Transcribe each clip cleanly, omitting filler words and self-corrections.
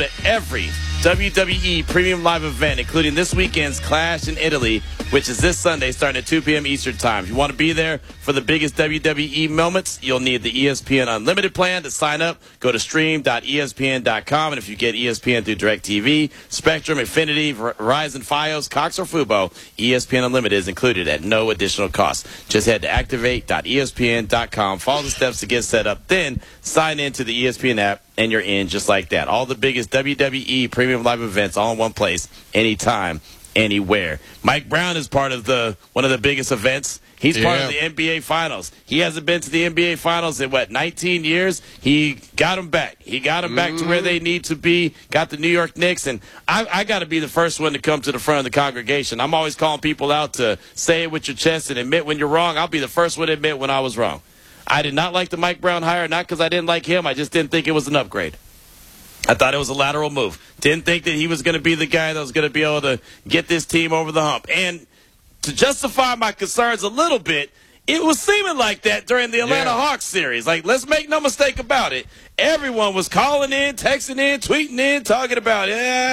to every WWE Premium Live event, including this weekend's Clash in Italy, which is this Sunday starting at 2 p.m. Eastern Time. If you want to be there for the biggest WWE moments, you'll need the ESPN Unlimited plan. To sign up, go to stream.espn.com. And if you get ESPN through DirecTV, Spectrum, Infinity, Verizon, Fios, Cox, or Fubo, ESPN Unlimited is included at no additional cost. Just head to activate.espn.com, follow the steps to get set up, then sign in to the ESPN app, and you're in just like that. All the biggest WWE Premium Live events all in one place, anytime, anywhere. Mike Brown is part of one of the biggest events. He's part of the NBA Finals. He hasn't been to the NBA Finals in, 19 years? He got them back. He got them back to where they need to be, got the New York Knicks. And I got to be the first one to come to the front of the congregation. I'm always calling people out to say it with your chest and admit when you're wrong. I'll be the first one to admit when I was wrong. I did not like the Mike Brown hire, not because I didn't like him. I just didn't think it was an upgrade. I thought it was a lateral move. Didn't think that he was going to be the guy that was going to be able to get this team over the hump. And to justify my concerns a little bit, it was seeming like that during the Atlanta Hawks series. Like, let's make no mistake about it. Everyone was calling in, texting in, tweeting in, talking about,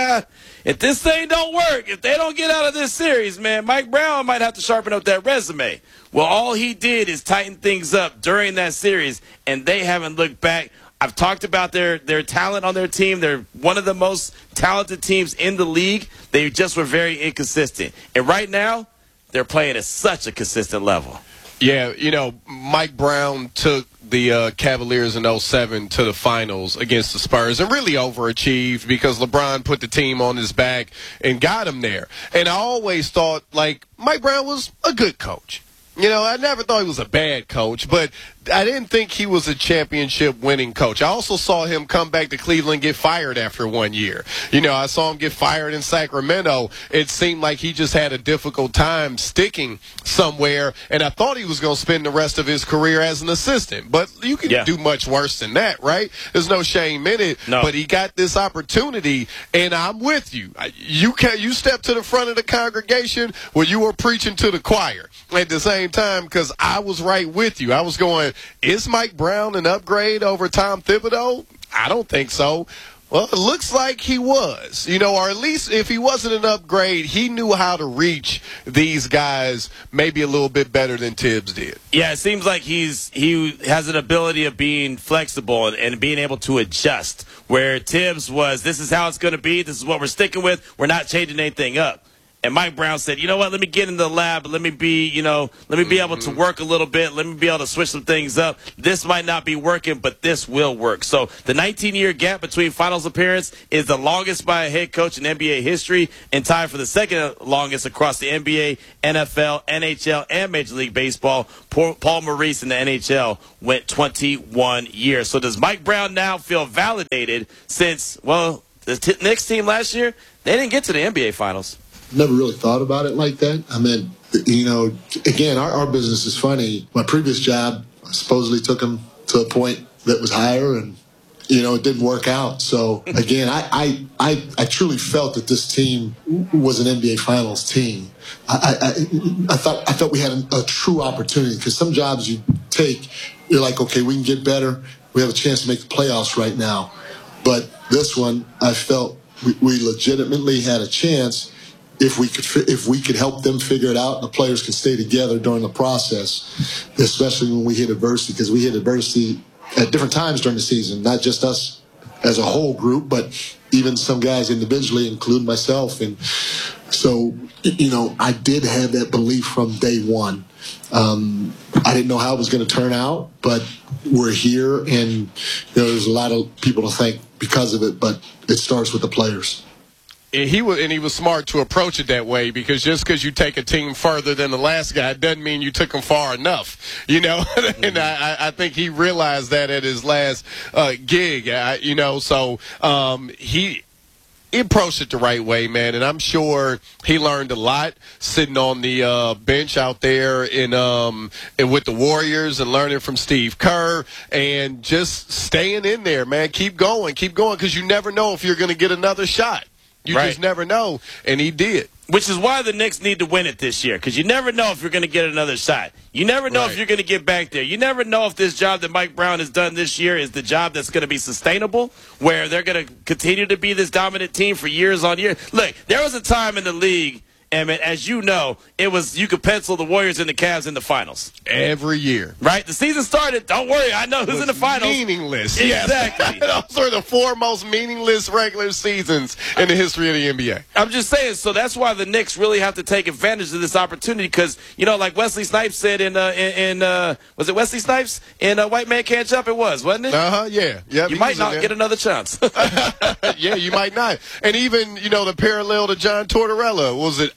if this thing don't work, if they don't get out of this series, man, Mike Brown might have to sharpen up that resume. Well, all he did is tighten things up during that series, and they haven't looked back. I've talked about their talent on their team. They're one of the most talented teams in the league. They just were very inconsistent. And right now, they're playing at such a consistent level. Yeah, Mike Brown took the Cavaliers in 2007 to the finals against the Spurs and really overachieved because LeBron put the team on his back and got him there. And I always thought, Mike Brown was a good coach. I never thought he was a bad coach, but I didn't think he was a championship-winning coach. I also saw him come back to Cleveland and get fired after 1 year. I saw him get fired in Sacramento. It seemed like he just had a difficult time sticking somewhere, and I thought he was going to spend the rest of his career as an assistant. But you can do much worse than that, right? There's no shame in it. No. But he got this opportunity, and I'm with you. You stepped to the front of the congregation when you were preaching to the choir at the same time because I was right with you. I was going, is Mike Brown an upgrade over Tom Thibodeau? I don't think so. Well, it looks like he was, or at least if he wasn't an upgrade, he knew how to reach these guys maybe a little bit better than Tibbs did. Yeah, it seems like he has an ability of being flexible and being able to adjust, where Tibbs was, this is how it's going to be, this is what we're sticking with, we're not changing anything up. And Mike Brown said, you know what, let me get in the lab. Let me be able to work a little bit. Let me be able to switch some things up. This might not be working, but this will work. So the 19-year gap between finals appearance is the longest by a head coach in NBA history and tied for the second longest across the NBA, NFL, NHL, and Major League Baseball. Paul Maurice in the NHL went 21 years. So does Mike Brown now feel validated since, the Knicks team last year, they didn't get to the NBA Finals? Never really thought about it like that. I mean, again, our business is funny. My previous job supposedly took him to a point that was higher, and it didn't work out. So again, I truly felt that this team was an NBA Finals team. I thought we had a true opportunity because some jobs you take, you're like, okay, we can get better. We have a chance to make the playoffs right now. But this one, I felt we legitimately had a chance. If we could help them figure it out, and the players could stay together during the process, especially when we hit adversity, because we hit adversity at different times during the season, not just us as a whole group, but even some guys individually, including myself. And so, I did have that belief from day one. I didn't know how it was going to turn out, but we're here, and there's a lot of people to thank because of it, but it starts with the players. He was smart to approach it that way because just because you take a team further than the last guy doesn't mean you took them far enough, And I think he realized that at his last gig, So he approached it the right way, man, and I'm sure he learned a lot sitting on the bench out there and with the Warriors and learning from Steve Kerr and just staying in there, man. Keep going, because you never know if you're going to get another shot. You just never know, and he did. Which is why the Knicks need to win it this year, because you never know if you're going to get another shot. You never know if you're going to get back there. You never know if this job that Mike Brown has done this year is the job that's going to be sustainable, where they're going to continue to be this dominant team for years on years. Look, there was a time in the league, Emmett, as you know, it was you could pencil the Warriors and the Cavs in the finals. Every year. Right? The season started, don't worry, I know who's in the finals. Meaningless. Exactly. Yes. Those are the four most meaningless regular seasons in the history of the NBA. I'm just saying, so that's why the Knicks really have to take advantage of this opportunity because, you know, like Wesley Snipes said in was it Wesley Snipes? In White Man Can't Jump, it was, wasn't it? Yeah. Yep, you might not get another chance. Yeah, you might not. And even, you know, the parallel to John Tortorella, was it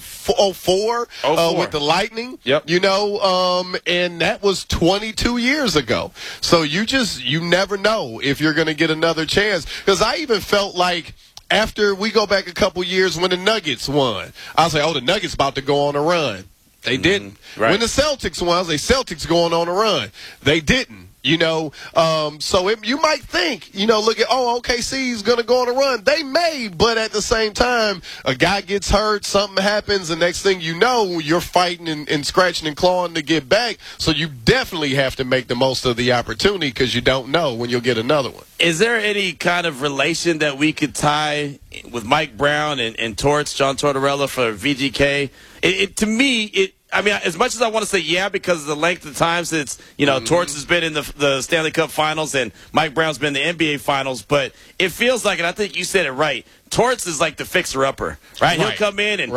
04 with the Lightning? Yep. You know, and that was 22 years ago. So you never know if you're going to get another chance. Because I even felt like after we go back a couple years when the Nuggets won, I was like, oh, the Nuggets about to go on a run. They didn't. Right. When the Celtics won, I was like, Celtics going on a run. They didn't. You know, so you might think, you know, look at, OKC is going to go on a run. They may, but at the same time, a guy gets hurt, something happens, the next thing you know, you're fighting and scratching and clawing to get back. So you definitely have to make the most of the opportunity because you don't know when you'll get another one. Is there any kind of relation that we could tie with Mike Brown and John Tortorella for VGK? To me, I mean, as much as I want to say yeah, because of the length of time since, you know, Torts has been in the Stanley Cup Finals and Mike Brown's been in the NBA Finals, but it feels like, and I think you said it right, Torts is like the fixer-upper, right? He'll come in and,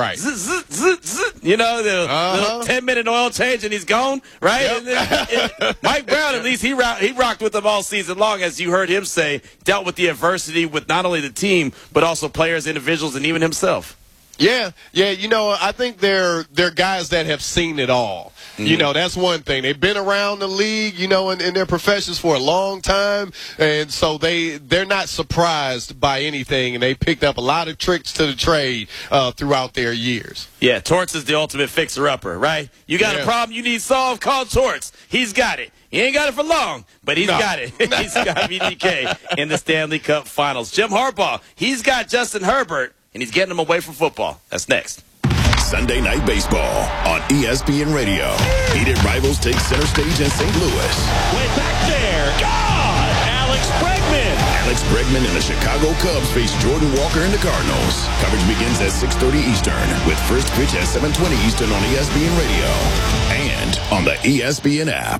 you know, the 10-minute oil change and he's gone, right? Yep. And then, Mike Brown, at least he rocked with them all season long, as you heard him say, dealt with the adversity with not only the team, but also players, individuals, and even himself. Yeah, you know, I think they're guys that have seen it all. Mm-hmm. You know, that's one thing. They've been around the league, you know, in their professions for a long time, and so they're not surprised by anything, and they picked up a lot of tricks to the trade throughout their years. Yeah, Torts is the ultimate fixer-upper, right? You got a problem you need solved, call Torts. He's got it. He ain't got it for long, but he's got it. He's got VGK in the Stanley Cup Finals. Jim Harbaugh, he's got Justin Herbert, and he's getting them away from football. That's next. Sunday Night Baseball on ESPN Radio. Heated rivals take center stage in St. Louis. Way back there. God! Alex Bregman. Alex Bregman and the Chicago Cubs face Jordan Walker and the Cardinals. Coverage begins at 6:30 Eastern with first pitch at 7:20 Eastern on ESPN Radio and on the ESPN app.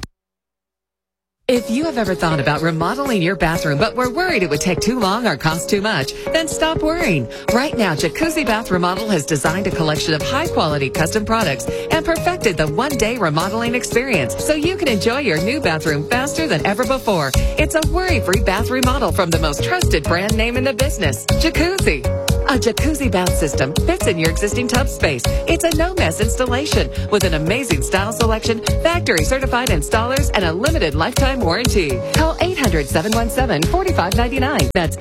If you have ever thought about remodeling your bathroom but were worried it would take too long or cost too much, then stop worrying. Right now, Jacuzzi Bath Remodel has designed a collection of high-quality custom products and perfected the one-day remodeling experience so you can enjoy your new bathroom faster than ever before. It's a worry-free bath remodel from the most trusted brand name in the business, Jacuzzi. A jacuzzi bath system fits in your existing tub space. It's a no-mess installation with an amazing style selection, factory-certified installers, and a limited lifetime warranty. Call 800-717-4599. That's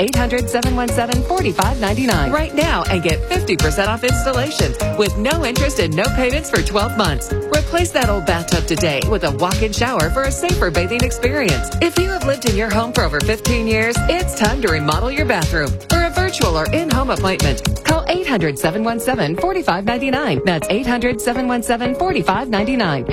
800-717-4599 right now and get 50% off installation with no interest and no payments for 12 months. Replace that old bathtub today with a walk-in shower for a safer bathing experience. If you have lived in your home for over 15 years, it's time to remodel your bathroom. For a virtual or in-home appointment, call 800-717-4599. That's 800-717-4599.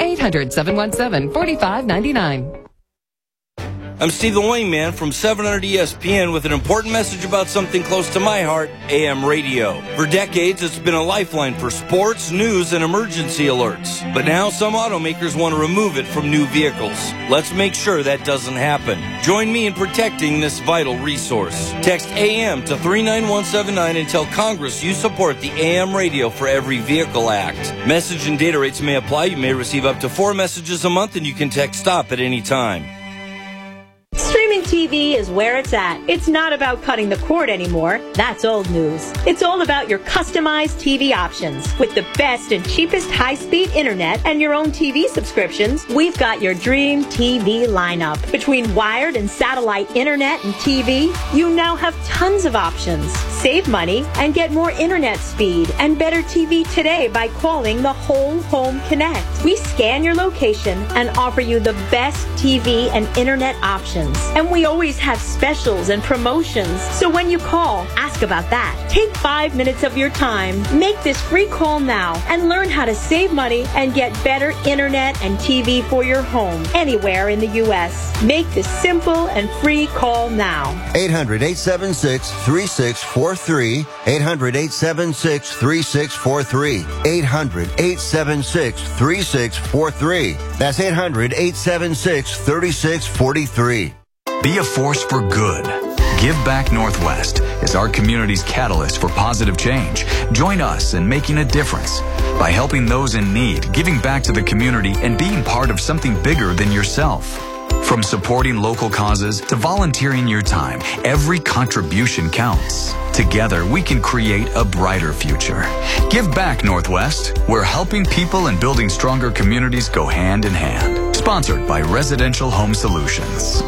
800-717-4599. I'm Steve the Wingman from 700 ESPN with an important message about something close to my heart, AM radio. For decades, it's been a lifeline for sports, news, and emergency alerts. But now some automakers want to remove it from new vehicles. Let's make sure that doesn't happen. Join me in protecting this vital resource. Text AM to 39179 and tell Congress you support the AM Radio for Every Vehicle Act. Message and data rates may apply. You may receive up to 4 messages a month, and you can text STOP at any time. Streaming TV is where it's at. It's not about cutting the cord anymore. That's old news. It's all about your customized TV options. With the best and cheapest high-speed internet and your own TV subscriptions, we've got your dream TV lineup. Between wired and satellite internet and TV, you now have tons of options. Save money and get more internet speed and better TV today by calling the Whole Home Connect. We scan your location and offer you the best TV and internet options. And we always always have specials and promotions. So when you call, ask about that. Take 5 minutes of your time. Make this free call now and learn how to save money and get better internet and TV for your home anywhere in the U.S. Make this simple and free call now. 800-876-3643. 800-876-3643. 800-876-3643. That's 800-876-3643. Be a force for good. Give Back Northwest is our community's catalyst for positive change. Join us in making a difference by helping those in need, giving back to the community, and being part of something bigger than yourself. From supporting local causes to volunteering your time, every contribution counts. Together, we can create a brighter future. Give Back Northwest, where helping people and building stronger communities go hand in hand. Sponsored by Residential Home Solutions.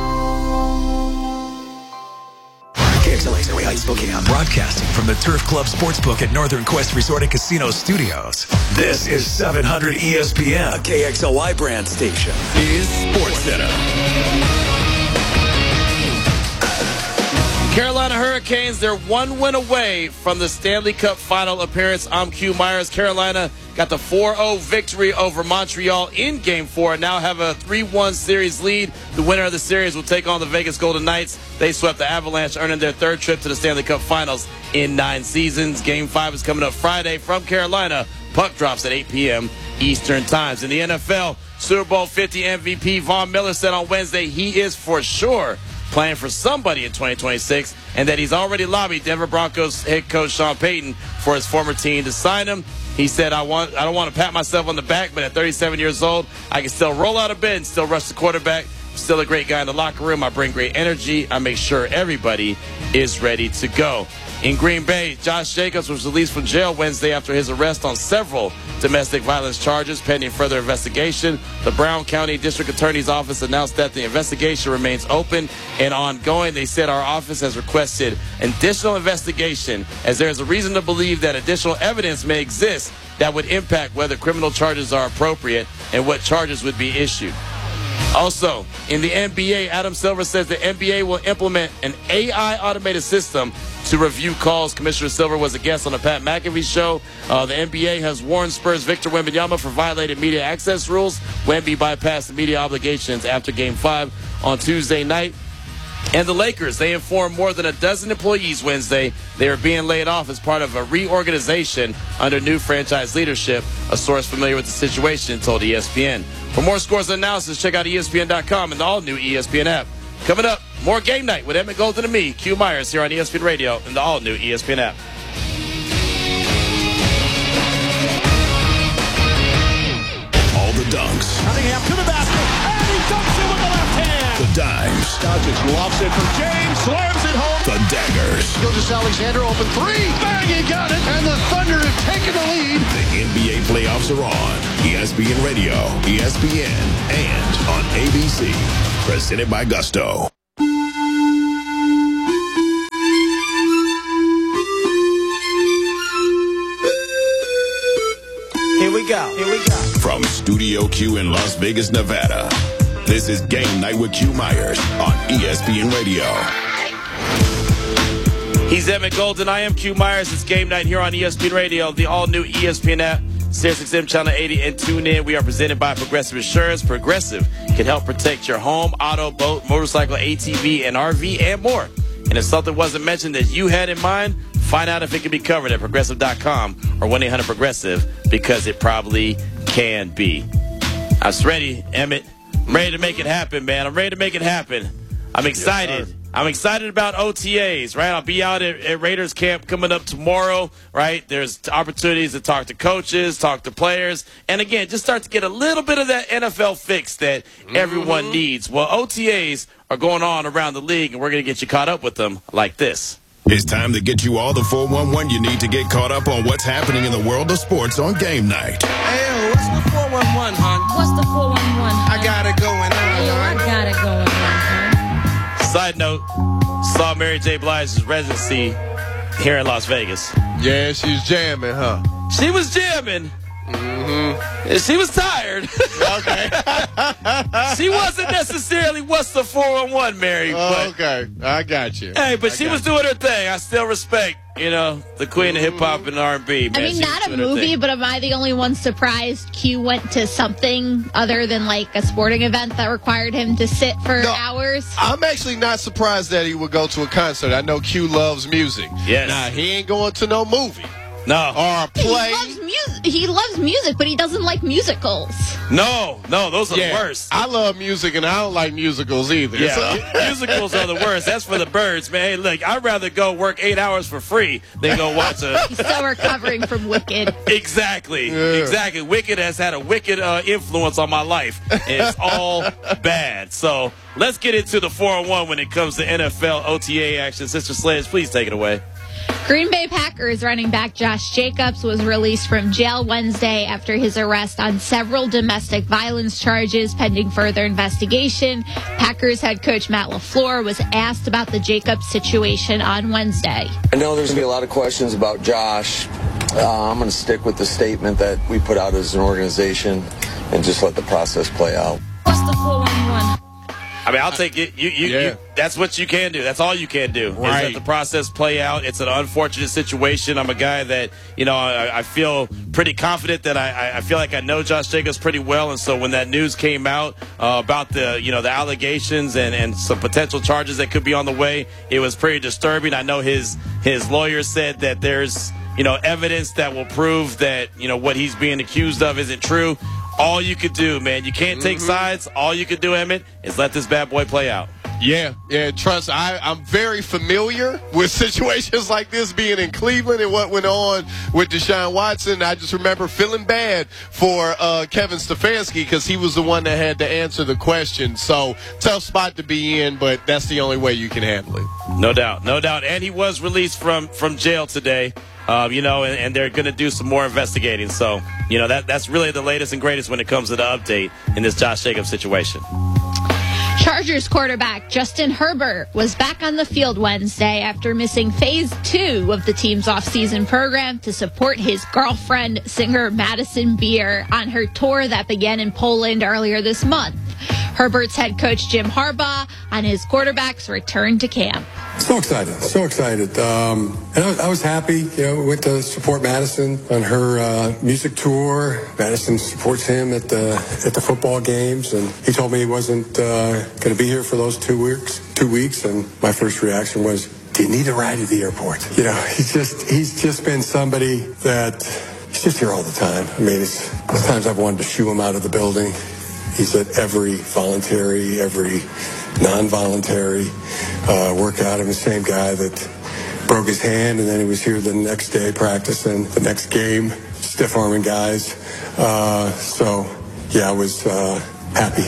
KXLA's Early Heights Spokane, broadcasting from the Turf Club Sportsbook at Northern Quest Resort and Casino Studios. This is 700 ESPN, a KXLY brand station. Is Sports Center. Carolina Hurricanes, they're one win away from the Stanley Cup final appearance. I'm Q Myers. Carolina got the 4-0 victory over Montreal in Game 4 and now have a 3-1 series lead. The winner of the series will take on the Vegas Golden Knights. They swept the Avalanche, earning their third trip to the Stanley Cup finals in 9 seasons. Game 5 is coming up Friday from Carolina. Puck drops at 8 p.m. Eastern Times. In the NFL, Super Bowl 50 MVP Von Miller said on Wednesday he is for sure playing for somebody in 2026, and that he's already lobbied Denver Broncos head coach Sean Payton for his former team to sign him. He said, I don't want to pat myself on the back, but at 37 years old, I can still roll out of bed and still rush the quarterback. I'm still a great guy in the locker room. I bring great energy. I make sure everybody is ready to go. In Green Bay, Josh Jacobs was released from jail Wednesday after his arrest on several domestic violence charges pending further investigation. The Brown County District Attorney's Office announced that the investigation remains open and ongoing. They said our office has requested additional investigation as there is a reason to believe that additional evidence may exist that would impact whether criminal charges are appropriate and what charges would be issued. Also, in the NBA, Adam Silver says the NBA will implement an AI automated system to review calls. Commissioner Silver was a guest on the Pat McAfee show. The NBA has warned Spurs' Victor Wembanyama for violating media access rules. Wemby bypassed the media obligations after Game 5 on Tuesday night. And the Lakers, they informed more than a dozen employees Wednesday they are being laid off as part of a reorganization under new franchise leadership. A source familiar with the situation told ESPN. For more scores and analysis, check out ESPN.com and the all-new ESPN app. Coming up, more Game Night with Emmett Golden and me, Q Myers, here on ESPN Radio and the all-new ESPN app. All the dunks. Cunningham to the basket, and he dunks it with the left hand. The dimes. Doncic lofts it from James, slams it home. The daggers. Gilgeous-Alexander open three. Bang, he got it. And the Thunder have taken the lead. The NBA playoffs are on. ESPN Radio, ESPN, and on ABC. Presented by Gusto. Here we go. From Studio Q in Las Vegas, Nevada, this is Game Night with Q Myers on ESPN Radio. He's Emmett Golden. I am Q Myers. It's Game Night here on ESPN Radio, the all-new ESPN app, SiriusXM Channel 80, and tune in. We are presented by Progressive Insurance. Progressive can help protect your home, auto, boat, motorcycle, ATV, and RV, and more. And if something wasn't mentioned that you had in mind, find out if it can be covered at Progressive.com or 1-800-PROGRESSIVE, because it probably can be. I was ready, Emmett. I'm ready to make it happen, man. I'm ready to make it happen. I'm excited. Yes, I'm excited about OTAs, right? I'll be out at Raiders camp coming up tomorrow, right? There's opportunities to talk to coaches, talk to players, and again, just start to get a little bit of that NFL fix that everyone needs. Well, OTAs are going on around the league, and we're going to get you caught up with them like this. It's time to get you all the 411 you need to get caught up on what's happening in the world of sports on Game Night. Hey, what's the 411, hon? What's the 411, hon? I got it going on, I got it going on, hon. Side note, saw Mary J. Blige's residency here in Las Vegas. Yeah, she was jamming, huh? She was jamming. Mm-hmm. She was tired. Okay. She wasn't necessarily what's the 411, Mary. Okay, I got you. Hey, but she was doing her thing. I still respect, the queen of hip-hop and R&B. Man. I mean, not a movie, but am I the only one surprised Q went to something other than, like, a sporting event that required him to sit for hours? I'm actually not surprised that he would go to a concert. I know Q loves music. Yes. Nah, he ain't going to no movie. No. Or a play. He loves music, but he doesn't like musicals. No, those are the worst. I love music, and I don't like musicals either. Yeah, So. musicals are the worst. That's for the birds, man. Hey, look, I'd rather go work 8 hours for free than go watch a... He's still recovering from Wicked. Exactly. Wicked has had a wicked influence on my life. And it's all bad. So let's get into the 4-on-1 when it comes to NFL OTA action. Sister Sledge, please take it away. Green Bay Packers running back Josh Jacobs was released from jail Wednesday after his arrest on several domestic violence charges pending further investigation. Packers head coach Matt LaFleur was asked about the Jacobs situation on Wednesday. I know there's going to be a lot of questions about Josh. I'm going to stick with the statement that we put out as an organization and just let the process play out. What's the 411? I mean, I'll take it. You, that's what you can do. That's all you can do. Right. Is let the process play out. It's an unfortunate situation. I'm a guy that, I feel pretty confident that I feel like I know Josh Jacobs pretty well. And so when that news came out about the allegations and some potential charges that could be on the way, it was pretty disturbing. I know his lawyer said that there's, evidence that will prove that, what he's being accused of isn't true. All you could do, man, you can't take sides. All you could do, Emmett, is let this bad boy play out. Yeah, trust. I'm very familiar with situations like this being in Cleveland and what went on with Deshaun Watson. I just remember feeling bad for Kevin Stefanski because he was the one that had to answer the question. So, tough spot to be in, but that's the only way you can handle it. No doubt. And he was released from jail today. And they're going to do some more investigating. So, that's really the latest and greatest when it comes to the update in this Josh Jacobs situation. Chargers quarterback Justin Herbert was back on the field Wednesday after missing phase 2 of the team's offseason program to support his girlfriend, singer Madison Beer, on her tour that began in Poland earlier this month. Herbert's head coach Jim Harbaugh on his quarterback's return to camp. So excited. And I was happy, we went to support Madison on her music tour. Madison supports him at the football games, and he told me he wasn't going to be here for those 2 weeks. And my first reaction was, do you need a ride to the airport? He's just been somebody that he's just here all the time. I mean, there's times I've wanted to shoo him out of the building. He's at every voluntary, every non-voluntary workout. I'm the same guy that broke his hand, and then he was here the next day practicing, the next game, stiff-arming guys. I was happy.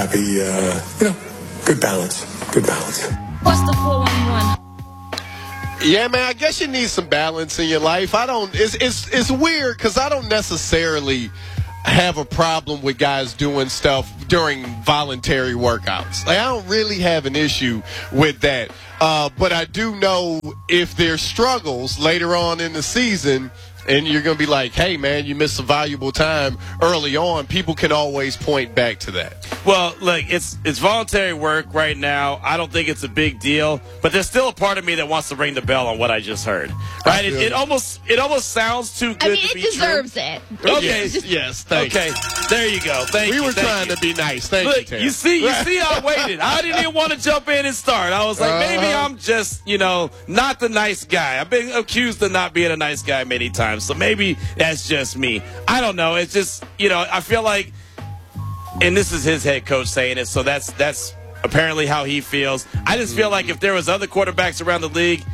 Good balance. What's the 411? Yeah, man, I guess you need some balance in your life. It's weird because I don't necessarily have a problem with guys doing stuff during voluntary workouts. Like, I don't really have an issue with that. But I do know if there's struggles later on in the season and you're going to be like, hey, man, you missed some valuable time early on, people can always point back to that. Well, look, it's voluntary work right now. I don't think it's a big deal, but there's still a part of me that wants to ring the bell on what I just heard. Right? It almost sounds too good to be true. It deserves it. Okay. Yes, thank you. Okay, there you go. Thank you. We were trying to be nice. Thank Look, you, Tim. you see, I waited. I didn't even want to jump in and start. I was like, maybe I'm just, not the nice guy. I've been accused of not being a nice guy many times, so maybe that's just me. I don't know. It's just, I feel like, and this is his head coach saying it, so that's apparently how he feels. I just feel like if there was other quarterbacks around the league,